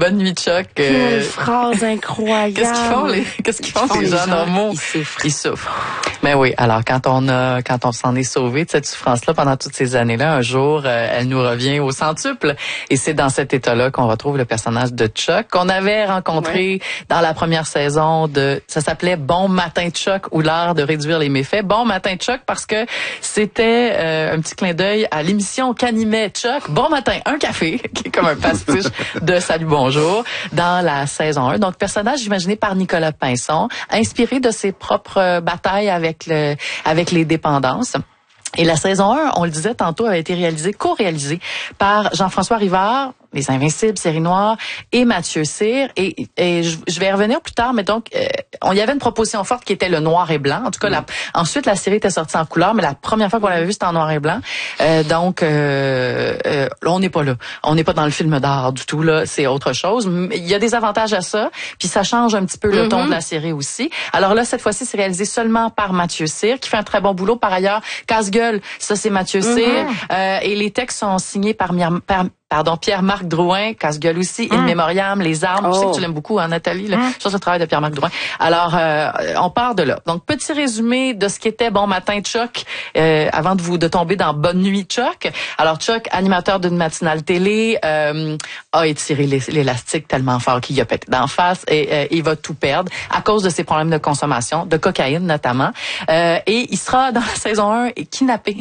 Bonne nuit, Chuck. Quelle phrase incroyable. Qu'est-ce qu'ils font les gens normaux? Ils souffrent. Mais oui, alors quand on s'en est sauvé de cette souffrance-là pendant toutes ces années-là, un jour, elle nous revient au centuple. Et c'est dans cet état-là qu'on retrouve le personnage de Chuck qu'on avait rencontré dans la première saison ça s'appelait Bon matin Chuck ou l'art de réduire les méfaits. Bon matin Chuck parce que c'était un petit clin d'œil à l'émission qu'animait Chuck. Bon matin, un café, qui est comme un pastiche de Salut Bonjour dans la saison 1. Donc personnage imaginé par Nicolas Pinson, inspiré de ses propres batailles avec les dépendances. Et la saison 1, on le disait tantôt, a été co-réalisée par Jean-François Rivard, Les Invincibles, Série Noire, et Mathieu Cyr. Et je vais y revenir plus tard, mais donc, il y avait une proposition forte qui était le noir et blanc. En tout cas, ensuite, la série était sortie en couleur, mais la première fois qu'on l'avait vue, c'était en noir et blanc. Donc, on n'est pas là. On n'est pas dans le film d'art du tout, là. C'est autre chose. Il y a des avantages à ça, puis ça change un petit peu le ton de la série aussi. Alors là, cette fois-ci, c'est réalisé seulement par Mathieu Cyr, qui fait un très bon boulot. Par ailleurs, Casse-gueule, ça c'est Mathieu Cyr. Et les textes sont signés par Pierre-Marc Drouin, Casse-gueule aussi, In Memoriam, Les Armes. Je sais que tu l'aimes beaucoup, hein, Nathalie, là. Je pense le travail de Pierre-Marc Drouin. Alors, on part de là. Donc, petit résumé de ce qu'était Bon matin Chuck, avant de tomber dans Bonne nuit Chuck. Alors, Chuck, animateur d'une matinale télé, a étiré l'élastique tellement fort qu'il a pété d'en face et il va tout perdre à cause de ses problèmes de consommation, de cocaïne notamment. Et il sera dans la saison 1 kidnappé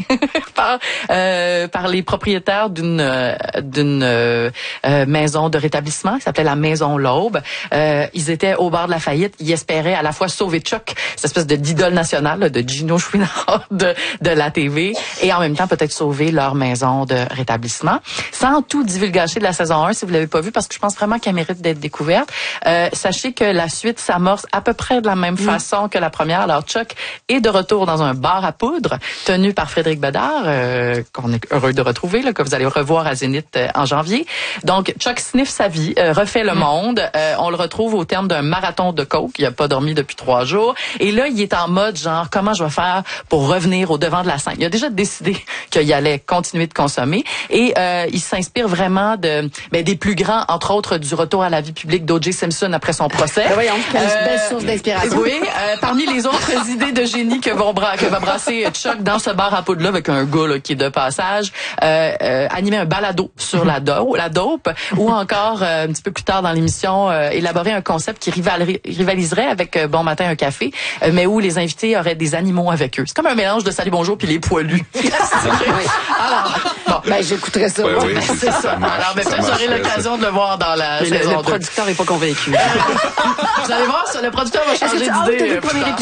par les propriétaires d'une maison de rétablissement qui s'appelait la Maison L'Aube. Ils étaient au bord de la faillite. Ils espéraient à la fois sauver Chuck, cette espèce d'idole nationale là, de Gino Chouinard de la TV, et en même temps peut-être sauver leur maison de rétablissement. Sans tout divulgacher de la saison 1, si vous l'avez pas vu, parce que je pense vraiment qu'elle mérite d'être découverte. Sachez que la suite s'amorce à peu près de la même façon que la première. Alors Chuck est de retour dans un bar à poudre tenu par Frédéric Bedard, qu'on est heureux de retrouver, là, que vous allez revoir à Zénith en janvier. Donc, Chuck sniffe sa vie, refait le monde. On le retrouve au terme d'un marathon de coke. Il a pas dormi depuis 3 jours. Et là, il est en mode genre, comment je vais faire pour revenir au devant de la scène? Il a déjà décidé qu'il allait continuer de consommer. Et il s'inspire vraiment des plus grands, entre autres, du retour à la vie publique d'O.J. Simpson après son procès. Voyons, quelle belle source d'inspiration. Oui, parmi les autres idées de génie que va brasser Chuck dans ce bar à poudre-là avec un gars là, qui est de passage, animer un balado sur la dope, ou encore, un petit peu plus tard dans l'émission, élaborer un concept qui rivaliserait avec Bon matin un café, mais où les invités auraient des animaux avec eux. C'est comme un mélange de Salut Bonjour puis les poilus. Alors, bon, j'écouterais ça. Oui, c'est ça. Alors, peut-être j'aurai l'occasion de le voir dans la saison 2. Le producteur est pas convaincu. Vous allez voir, le producteur va changer d'idée.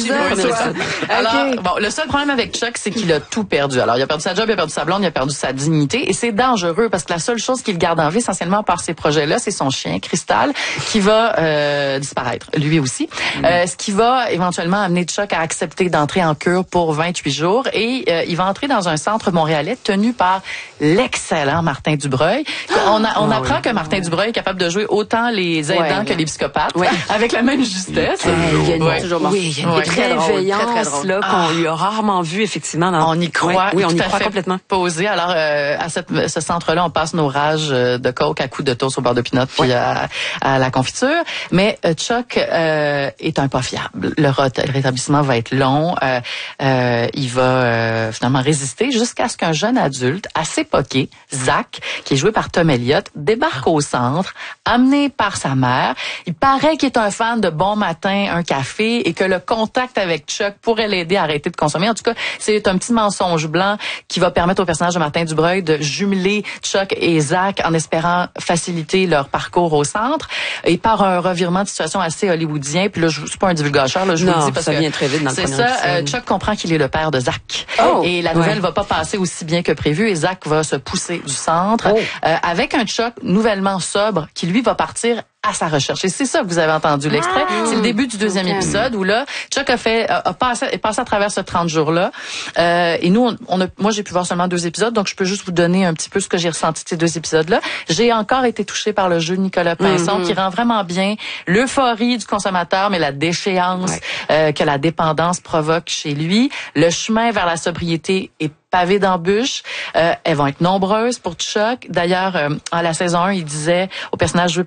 Alors, bon, le seul problème avec Chuck, c'est qu'il a tout perdu. Alors, il a perdu sa job, il a perdu sa blonde, il a perdu sa dignité, et c'est dangereux parce que la seule chose qu'il garde en vie, essentiellement par ces projets-là, c'est son chien, Cristal, qui va disparaître, lui aussi. Ce qui va éventuellement amener Chuck à accepter d'entrer en cure pour 28 jours, et il va entrer dans un centre montréalais tenu par l'excellent Martin Dubreuil. On apprend que Martin Dubreuil est capable de jouer autant les aidants que les psychopathes, avec la même justesse. Il y a une prévoyance là qu'on lui a rarement vu effectivement. On y croit. Oui, on y croit complètement. Posé. Alors à ce centre-là, on passe nos rages de coke à coups de toast au beurre de pinot puis à la confiture. Mais Chuck est un pas fiable. Le rétablissement va être long. Il va finalement résister jusqu'à ce qu'un jeune adulte assez poqué, Zach, qui est joué par Tom Elliott, débarque au centre, amené par sa mère. Il paraît qu'il est un fan de Bon matin, un café, et que le contact avec Chuck pourrait l'aider à arrêter de consommer. En tout cas, c'est un petit mensonge blanc qui va permettre au personnage de Martin Dubreuil de jumeler Chuck et Zach en espérant faciliter leur parcours au centre. Et par un revirement de situation assez hollywoodien, puis là, je suis pas un divulgateur, là, je vous le dis parce ça que vient très vite dans le c'est ça. Chuck comprend qu'il est le père de Zach. Et la nouvelle va pas passer aussi bien que prévu, et Zach va se pousser du centre avec un Chuck nouvellement sobre qui lui va partir à sa recherche. Et c'est ça que vous avez entendu l'extrait. C'est le début du deuxième épisode où là, Chuck est passé à travers ce 30 jours-là. Et nous, moi, j'ai pu voir seulement 2 épisodes, donc je peux juste vous donner un petit peu ce que j'ai ressenti de ces 2 épisodes-là. J'ai encore été touchée par le jeu de Nicolas Pinson qui rend vraiment bien l'euphorie du consommateur, mais la déchéance que la dépendance provoque chez lui. Le chemin vers la sobriété est pavé d'embûches. Elles vont être nombreuses pour Chuck. D'ailleurs, à la saison 1, il disait au personnage joué